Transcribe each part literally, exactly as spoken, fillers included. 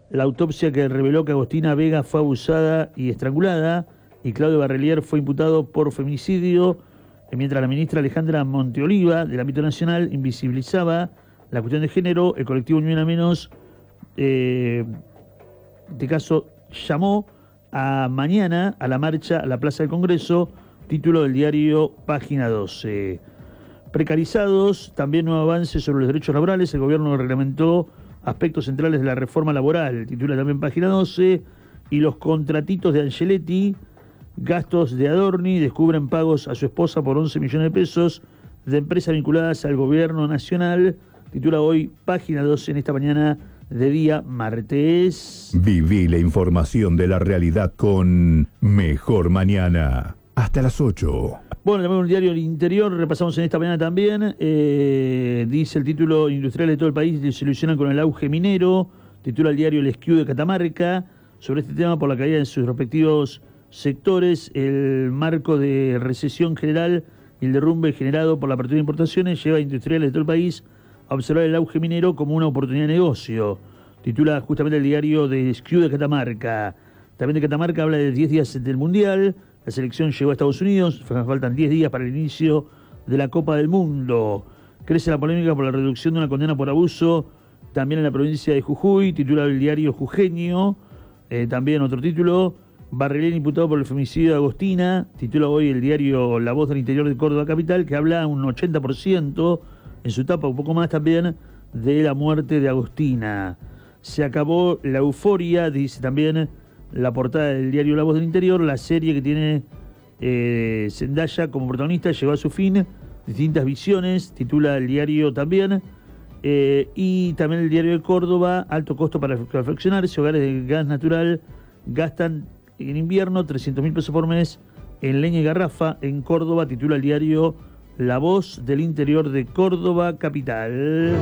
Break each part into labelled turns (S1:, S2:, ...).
S1: la autopsia que reveló que Agostina Vega fue abusada y estrangulada, y Claudio Barrelier fue imputado por feminicidio, mientras la ministra Alejandra Monteoliva, del ámbito nacional, invisibilizaba la cuestión de género. El colectivo Ni Una Menos, eh, en este caso, llamó a mañana a la marcha a la Plaza del Congreso, título del diario Página doce. Precarizados, también nuevo avance sobre los derechos laborales. El gobierno reglamentó aspectos centrales de la reforma laboral, titula también Página doce. Y los contratitos de Angeletti, gastos de Adorni, descubren pagos a su esposa por once millones de pesos de empresas vinculadas al gobierno nacional, titula hoy Página doce en esta mañana de día martes.
S2: Viví la información de la realidad con Mejor Mañana. Hasta las ocho.
S1: Bueno, también un diario del interior, repasamos en esta mañana también, eh, dice el título: industriales de todo el país se ilusionan con el auge minero, titula el diario El Esquiu de Catamarca, sobre este tema por la caída en sus respectivos sectores, el marco de recesión general y el derrumbe generado por la apertura de importaciones lleva a industriales de todo el país a observar el auge minero como una oportunidad de negocio, titula justamente el diario de Esquiu de Catamarca. También de Catamarca habla de diez días del Mundial. La selección llegó a Estados Unidos, faltan diez días para el inicio de la Copa del Mundo. Crece la polémica por la reducción de una condena por abuso, también en la provincia de Jujuy, titula el diario Jujeño. Eh, también otro título, Barrelier imputado por el femicidio de Agostina, titula hoy el diario La Voz del Interior de Córdoba Capital, que habla un ochenta por ciento, en su etapa un poco más también, de la muerte de Agostina. Se acabó la euforia, dice también la portada del diario La Voz del Interior. La serie que tiene eh, Zendaya como protagonista llegó a su fin, distintas visiones, titula el diario también. Eh, y también el diario de Córdoba, alto costo para reflexionarse, hogares de gas natural gastan en invierno trescientos mil pesos por mes en leña y garrafa en Córdoba, titula el diario La Voz del Interior de Córdoba Capital.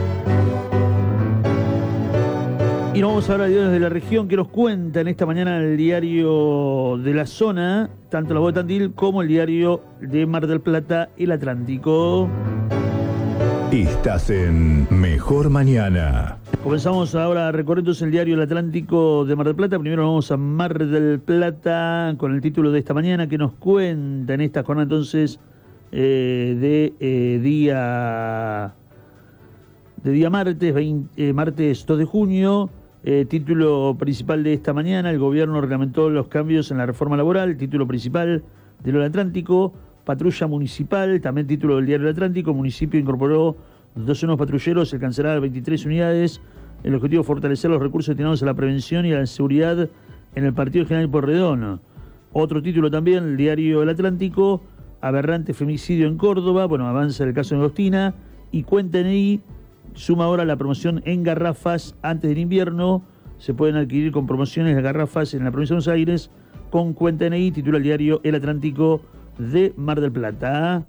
S1: Y nos vamos ahora a diarios de la región que nos cuentan esta mañana el diario de la zona, tanto La Voz de Tandil como el diario de Mar del Plata, El Atlántico.
S2: Estás en Mejor Mañana.
S1: Comenzamos ahora a recorrer entonces el diario El Atlántico de Mar del Plata. Primero vamos a Mar del Plata con el título de esta mañana que nos cuenta en esta jornada entonces eh, de eh, día de día martes, veinte, eh, martes dos de junio. Eh, título principal de esta mañana: el gobierno reglamentó los cambios en la reforma laboral. Título principal del Atlántico: patrulla municipal. También título del diario El Atlántico: municipio incorporó doce nuevos patrulleros, alcanzará veintitrés unidades. El objetivo es fortalecer los recursos destinados a la prevención y a la seguridad en el Partido General Pueyrredón. Otro título también, el diario El Atlántico: aberrante femicidio en Córdoba. Bueno, avanza el caso de Agostina. Y Cuenten ahí, suma ahora la promoción en garrafas antes del invierno. Se pueden adquirir con promociones de garrafas en la provincia de Buenos Aires con Cuenta N I, titula el diario El Atlántico de Mar del Plata.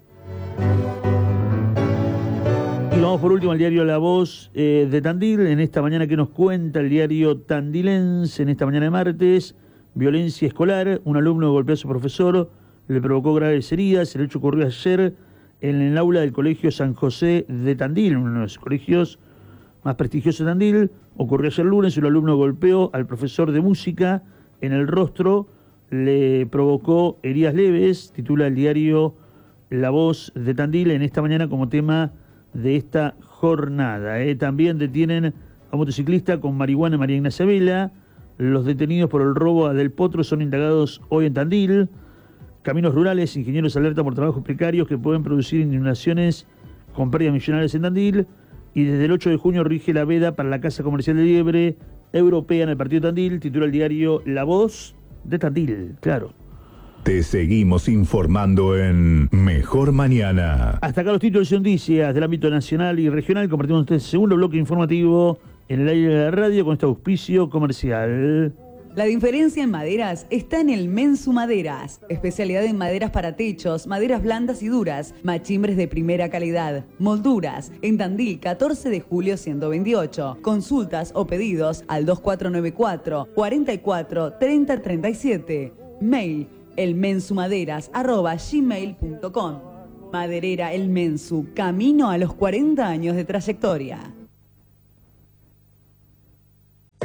S1: Y vamos por último al diario La Voz eh, de Tandil, en esta mañana que nos cuenta el diario Tandilense, en esta mañana de martes: violencia escolar, un alumno golpeó a su profesor, le provocó graves heridas. El hecho ocurrió ayer en el aula del Colegio San José de Tandil, uno de los colegios más prestigiosos de Tandil. Ocurrió ayer lunes, un alumno golpeó al profesor de música en el rostro, le provocó heridas leves, titula el diario La Voz de Tandil en esta mañana como tema de esta jornada. Eh. También detienen a un motociclista con marihuana en María Ignacia Vela. Los detenidos por el robo a Del Potro son indagados hoy en Tandil. Caminos Rurales, ingenieros alerta por trabajos precarios que pueden producir inundaciones con pérdidas millonarias en Tandil. Y desde el ocho de junio rige la veda para la Casa Comercial de Liebre Europea en el partido de Tandil, titula el diario La Voz de Tandil, claro.
S2: Te seguimos informando en Mejor Mañana.
S1: Hasta acá los títulos y noticias del ámbito nacional y regional. Compartimos este segundo bloque informativo en el aire de la radio con este auspicio comercial.
S3: La diferencia en maderas está en el Mensu Maderas, especialidad en maderas para techos, maderas blandas y duras, machimbres de primera calidad, molduras, en Tandil catorce de julio ciento veintiocho. Consultas o pedidos al dos cuatro nueve cuatro, cuarenta y cuatro, treinta treinta y siete. Mail elmensumaderas arroba gmail punto com. Maderera El Mensu, camino a los cuarenta años de trayectoria.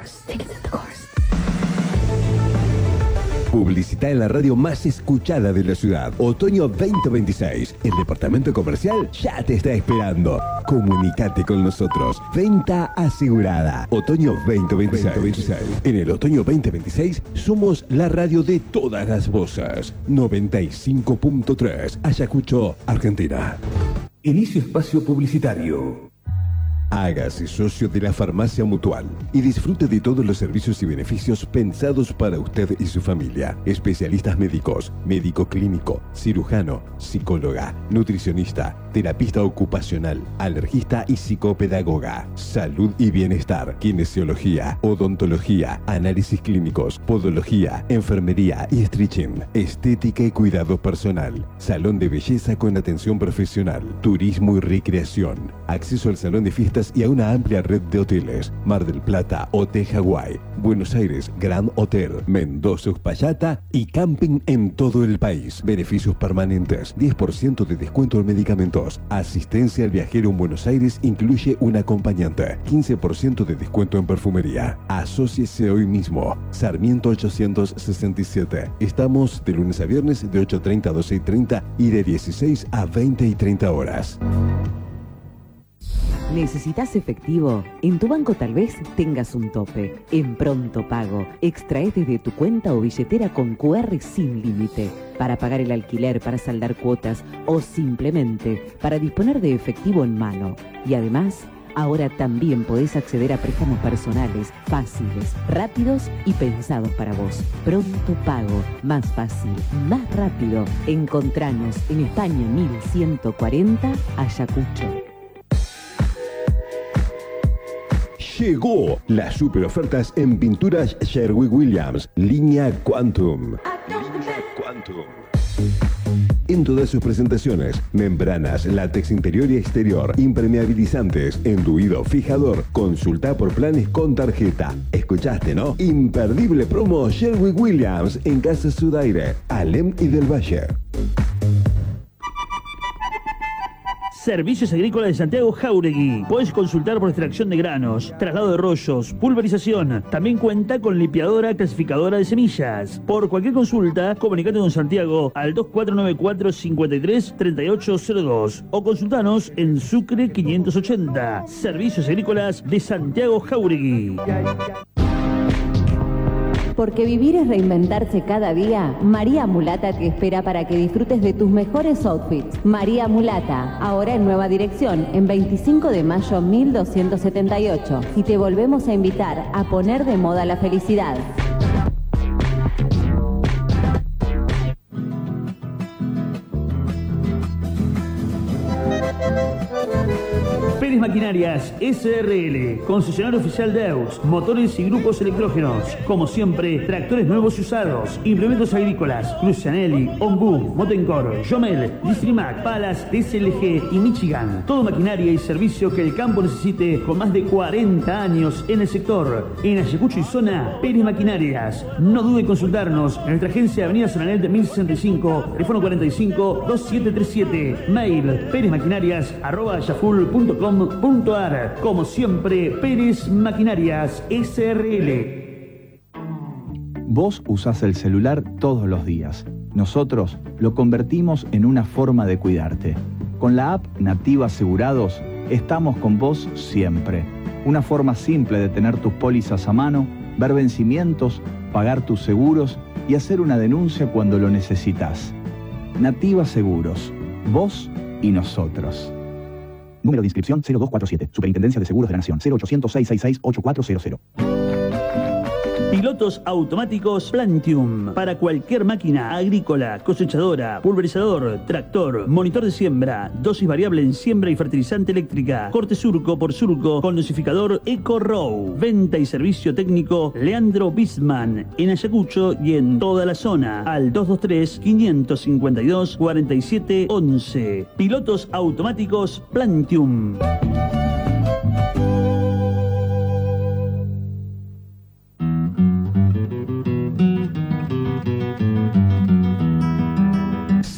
S4: Publicita en la radio más escuchada de la ciudad. Otoño veinte veintiséis. El departamento comercial ya te está esperando. Comunicate con nosotros. Venta asegurada. Otoño veinte veintiséis. En el otoño veinte veintiséis somos la radio de todas las voces. noventa y cinco punto tres. Ayacucho, Argentina.
S5: Inicio espacio publicitario.
S4: Hágase socio de la Farmacia Mutual y disfrute de todos los servicios y beneficios pensados para usted y su familia. Especialistas médicos, médico clínico, cirujano, psicóloga, nutricionista, terapista ocupacional, alergista y psicopedagoga. Salud y bienestar, kinesiología, odontología, análisis clínicos, podología, enfermería y stretching, estética y cuidado personal, salón de belleza con atención profesional, turismo y recreación, acceso al salón de fiestas y a una amplia red de hoteles. Mar del Plata, Hotel Hawái, Buenos Aires, Grand Hotel, Mendoza, Uspallata y camping en todo el país. Beneficios permanentes, diez por ciento de descuento en medicamentos. Asistencia al viajero en Buenos Aires incluye un acompañante. quince por ciento de descuento en perfumería. Asóciese hoy mismo. Sarmiento ochocientos sesenta y siete. Estamos de lunes a viernes de ocho y treinta a doce y treinta y de dieciséis a veinte y treinta horas.
S6: ¿Necesitas efectivo? En tu banco tal vez tengas un tope. En Pronto Pago, extrae desde tu cuenta o billetera con Q R sin límite para pagar el alquiler, para saldar cuotas o simplemente para disponer de efectivo en mano. Y además, ahora también podés acceder a préstamos personales, fáciles, rápidos y pensados para vos. Pronto Pago, más fácil, más rápido. Encontranos en España mil ciento cuarenta, Ayacucho.
S4: Llegó las super ofertas en pinturas Sherwin Williams, línea Quantum. Línea Quantum. En todas sus presentaciones, membranas, látex interior y exterior, impermeabilizantes, enduido, fijador. Consulta por planes con tarjeta. ¿Escuchaste, no? Imperdible promo Sherwin Williams en Casa Sudaire, Alem y del Valle.
S1: Servicios Agrícolas de Santiago Jáuregui. Puedes consultar por extracción de granos, traslado de rollos, pulverización. También cuenta con limpiadora clasificadora de semillas. Por cualquier consulta, comunicate con Santiago al dos cuatro nueve cuatro, cinco tres, tres ocho cero dos o consultanos en Sucre quinientos ochenta. Servicios Agrícolas de Santiago Jáuregui.
S7: Porque vivir es reinventarse cada día, María Mulata te espera para que disfrutes de tus mejores outfits. María Mulata, ahora en nueva dirección, en veinticinco de mayo mil doscientos setenta y ocho. Y te volvemos a invitar a poner de moda la felicidad.
S1: Pérez Maquinarias S R L, concesionario oficial de E U S, motores y grupos electrógenos. Como siempre, tractores nuevos y usados, implementos agrícolas, Crucianelli, Ombú, Motencor, Jomel, Distrimac, Palas, D S L G y Michigan. Todo maquinaria y servicio que el campo necesite con más de cuarenta años en el sector. En Ayacucho y zona, Pérez Maquinarias. No dude en consultarnos en nuestra agencia Avenida Sonanet de mil sesenta y cinco, teléfono cuarenta y cinco, veintisiete treinta y siete, mail perezmaquinarias arroba yaful punto com punto ar. Como siempre, Pérez Maquinarias S R L.
S8: Vos usás el celular todos los días. Nosotros lo convertimos en una forma de cuidarte. Con la app Nativa Asegurados, estamos con vos siempre. Una forma simple de tener tus pólizas a mano, ver vencimientos, pagar tus seguros y hacer una denuncia cuando lo necesitas. Nativa Seguros. Vos y nosotros. Número de inscripción cero dos cuatro siete. Superintendencia de Seguros de la Nación. cero ochocientos, seiscientos sesenta y seis, ochenta y cuatro cero cero.
S1: Pilotos automáticos Plantium. Para cualquier máquina agrícola, cosechadora, pulverizador, tractor, monitor de siembra, dosis variable en siembra y fertilizante eléctrica, corte surco por surco con dosificador EcoRow. Venta y servicio técnico Leandro Bisman. En Ayacucho y en toda la zona. Al dos dos tres, cinco cinco dos, cuatro siete once. Pilotos automáticos Plantium.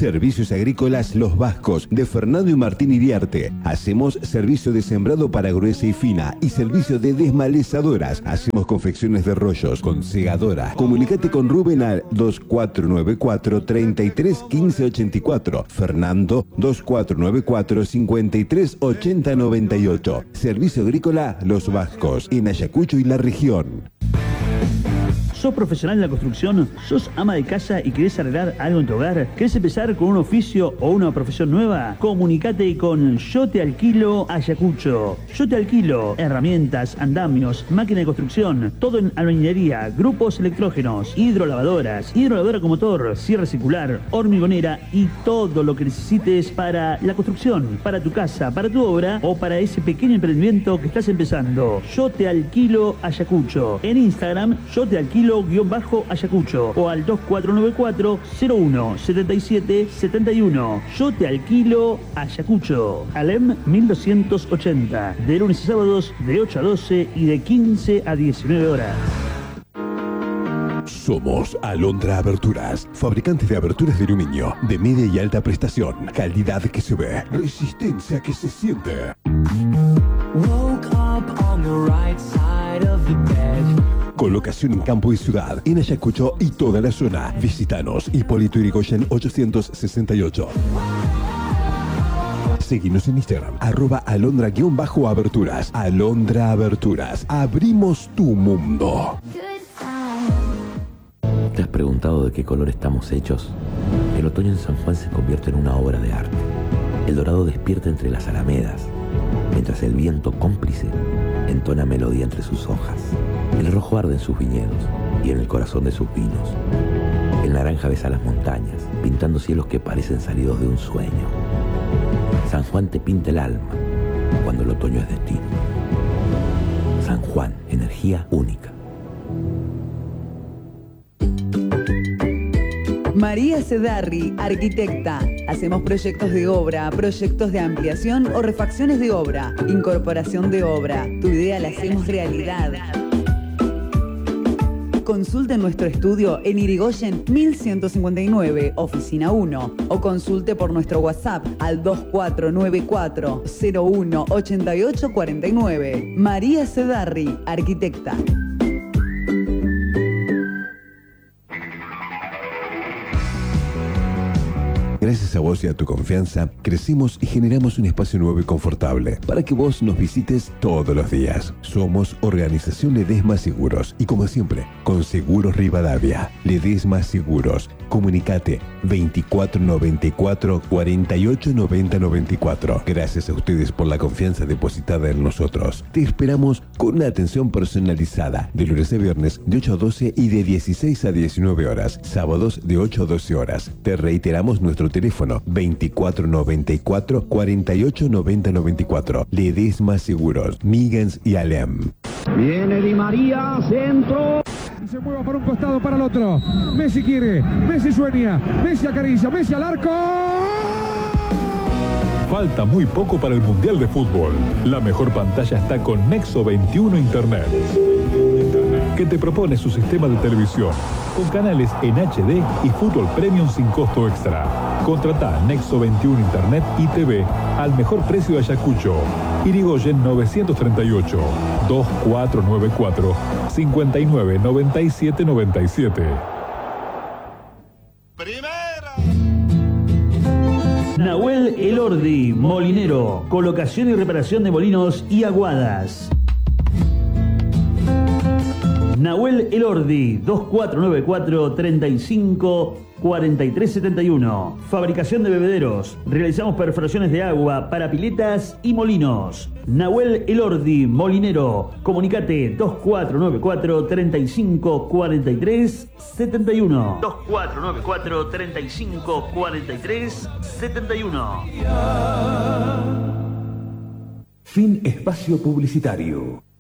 S4: Servicios Agrícolas Los Vascos, de Fernando y Martín Iriarte. Hacemos servicio de sembrado para gruesa y fina y servicio de desmalezadoras. Hacemos confecciones de rollos con segadora. Comunicate con Rubén al dos cuatro nueve cuatro, treinta y tres, quince ochenta y cuatro. Fernando dos cuatro nueve cuatro, cincuenta y tres, ochenta noventa y ocho. Servicio Agrícola Los Vascos, en Ayacucho y la región.
S1: ¿Sos profesional en la construcción? ¿Sos ama de casa y querés arreglar algo en tu hogar? ¿Querés empezar con un oficio o una profesión nueva? Comunicate con Yo Te Alquilo Ayacucho. Yo Te Alquilo herramientas, andamios, máquina de construcción, todo en albañilería, grupos electrógenos, hidrolavadoras, hidrolavadora con motor, sierra circular, hormigonera y todo lo que necesites para la construcción, para tu casa, para tu obra o para ese pequeño emprendimiento que estás empezando. Yo Te Alquilo Ayacucho. En Instagram, Yo Te Alquilo guión bajo Ayacucho o al dos cuatro nueve cuatro, cero uno, setenta y siete, setenta y uno. Yo Te Alquilo Ayacucho. Alem mil doscientos ochenta. De lunes a sábados de ocho a doce y de quince a diecinueve horas.
S4: Somos Alondra Aberturas, fabricantes de aberturas de aluminio, de media y alta prestación, calidad que se ve, resistencia que se siente. Woke up on the right side of the bed. Colocación en campo y ciudad, en Ayacucho y toda la zona. Visítanos, Hipólito Yrigoyen ochocientos sesenta y ocho. Seguinos en Instagram, arroba alondra-aberturas. Alondra Aberturas, abrimos tu mundo.
S9: ¿Te has preguntado de qué color estamos hechos? El otoño en San Juan se convierte en una obra de arte. El dorado despierta entre las alamedas, mientras el viento cómplice entona melodía entre sus hojas. El rojo arde en sus viñedos y en el corazón de sus vinos. El naranja besa las montañas, pintando cielos que parecen salidos de un sueño. San Juan te pinta el alma cuando el otoño es destino. San Juan, energía única.
S3: María Cedarri, arquitecta. Hacemos proyectos de obra, proyectos de ampliación o refacciones de obra, incorporación de obra. Tu idea la hacemos realidad. Consulte nuestro estudio en Irigoyen mil ciento cincuenta y nueve, oficina uno, o consulte por nuestro WhatsApp al dos cuatro nueve cuatro, cero uno, ochenta y ocho cuarenta y nueve. María Cedarri, arquitecta.
S4: Gracias a vos y a tu confianza, crecimos y generamos un espacio nuevo y confortable para que vos nos visites todos los días. Somos Organización Ledesma Seguros y, como siempre, con Seguros Rivadavia. Ledesma Seguros. Comunicate veinticuatro noventa y cuatro, cuarenta y ocho noventa noventa y cuatro. Gracias a ustedes por la confianza depositada en nosotros. Te esperamos con una atención personalizada de lunes a viernes de ocho a doce y de dieciséis a diecinueve horas. Sábados de ocho a doce horas. Te reiteramos nuestro teléfono veinticuatro noventa y cuatro, cuarenta y ocho noventa noventa y cuatro. Ledesma Seguros, Miggins y Alem.
S10: Viene Di María, centro. Se mueva por un costado para el otro. Messi quiere, Messi sueña, Messi acaricia, Messi al arco.
S11: Falta muy poco para el Mundial de Fútbol. La mejor pantalla está con Nexo veintiuno Internet, que te propone su sistema de televisión con canales en H D y fútbol premium sin costo extra. Contratá Nexo veintiuno Internet y T V al mejor precio de Ayacucho. Irigoyen novecientos treinta y ocho, dos cuatro nueve cuatro, cincuenta y nueve noventa y siete noventa y siete.
S1: Nahuel Elordi, molinero, colocación y reparación de molinos y aguadas. Nahuel Elordi, dos cuatro nueve cuatro, treinta y cinco, cuarenta y tres setenta y uno. Fabricación de bebederos. Realizamos perforaciones de agua para piletas y molinos. Nahuel Elordi, molinero. Comunicate dos cuatro nueve cuatro, treinta y cinco, cuarenta y tres setenta y uno. dos cuatro nueve cuatro, treinta y cinco, cuarenta y tres setenta y uno.
S5: Fin espacio publicitario.